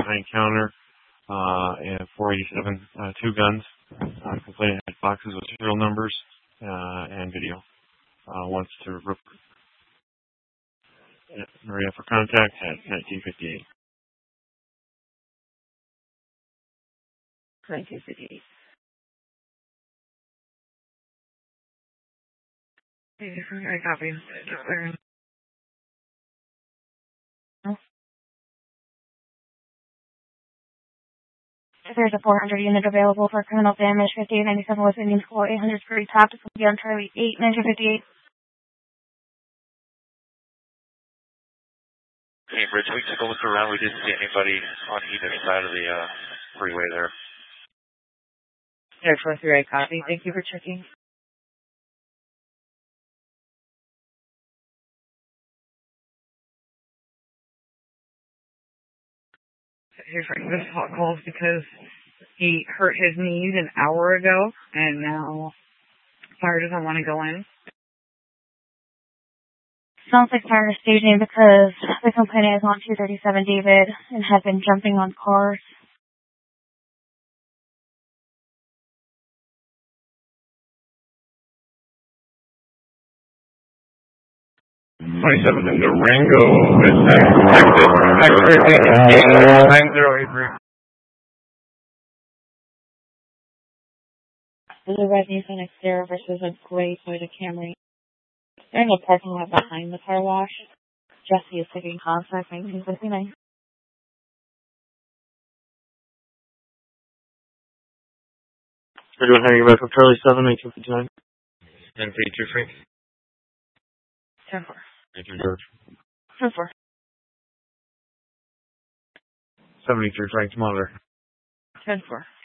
behind counter, and 487, 2 guns. Complainant had boxes with serial numbers and video. Wants to Maria for contact at 1958. 1958. I copy. There's a 400 unit available for criminal damage, 5897 West Indian School, 800 Scurry Top, to be on Charlie 8, 1958. Hey, Bridge, we took a look around. We didn't see anybody on either side of the freeway there. Air 43, I copy. Thank you for checking. Here's this hot calls because he hurt his knees an hour ago, and now fire doesn't want to go in. Sounds like fire is staging because the complainant is on 237 David and has been jumping on cars. '27 in Durango is active. 9083. This is a red Nissan Xterra versus a gray Toyota Camry. They're in the parking lot behind the car wash. Jesse is taking contact, 1959. Everyone hanging back from Charlie 7, 1959. 10-3, Frank. 10-4. Major George. 10-4. 73 Frank, monitor. 10-4.